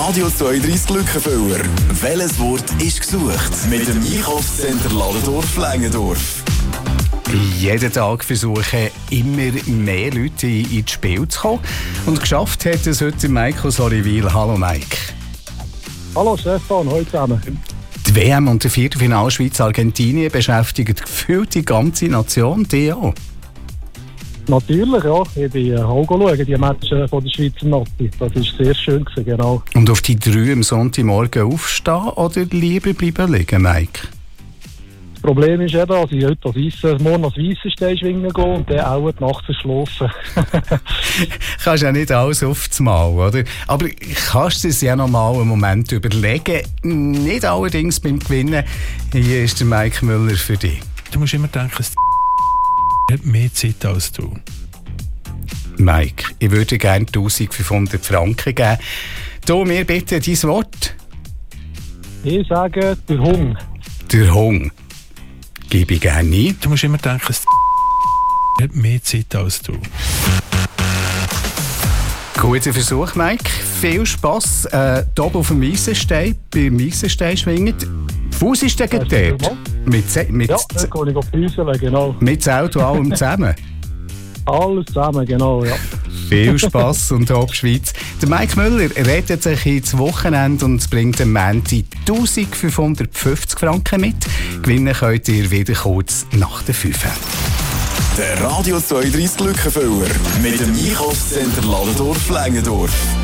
Radio 32 Glückenfüller. Welches Wort ist gesucht? Mit dem Einkaufscenter Ladendorf-Längendorf. Jeden Tag versuchen immer mehr Leute ins Spiel zu kommen. Und geschafft hat es heute Mike aus Olivil. Hallo Mike. Hallo Stefan, heute zusammen. Die WM und der Viertelfinale Schweiz-Argentinien beschäftigen gefühlt die ganze Nation, die auch. Natürlich, ja. Ich bin auch schauen, die Matches von der Schweizer Nazi. Das war sehr schön gewesen, genau. Und auf die 3 am Sonntagmorgen aufstehen oder lieber bleiben liegen, Mike? Das Problem ist eben, dass ich heute morgen als Weissenstein schwingen gehe und dann auch die Nacht verschlafen. Kannst ja nicht alles auf das Mal, oder? Aber kannst du es ja noch mal einen Moment überlegen. Nicht allerdings beim Gewinnen. Hier ist der Mike Müller für dich. Du musst immer denken, es hat mehr Zeit als du. Mike, ich würde gerne 1500 Franken geben. Du mir bitte dein Wort. Ich sage, der Hung. Der Hung. Gebe ich gerne ein. Du musst immer denken, es hat mehr Zeit als du. Guter Versuch, Mike. Viel Spass. Hier oben auf dem Weissenstein, beim Weissenstein schwingen. Fuß ist der dort. Ja, dann kann ich auf die Füße, genau. Mit Zelt und allem zusammen. Alles zusammen, genau, ja. Viel Spass und Top Schweiz. Der Mike Müller rettet sich ins Wochenende und bringt am Montag 1550 Franken mit. Gewinnen könnt ihr wieder kurz nach der 5. Der Radio 32 Glückenfüller. Mit dem Einkaufscenter Ladendorf-Längendorf.